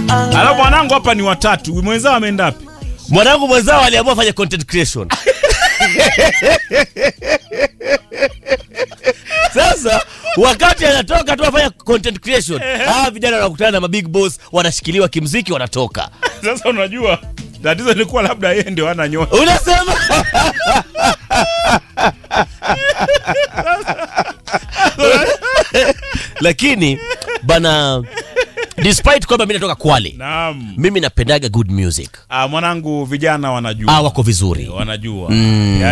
Alafu mwanangu hapa ni watatu. Mwenzao ameenda wapi? Mwanangu mwenzao aliamua afanye content creation. Sasa wakati anatoka tu afanya content creation, vijana wanakutana na mabig boss, wanashikiliwa kimuziki, wanatoka. Sasa unajua tatizo lilikuwa labda yeye ndio hana nyota. Unasema? Lakini bana, despite kwamba mimi natoka Kwale, naam, mimi napendaga good music. Mwanangu vijana wanajua. Wako vizuri. Wanajua.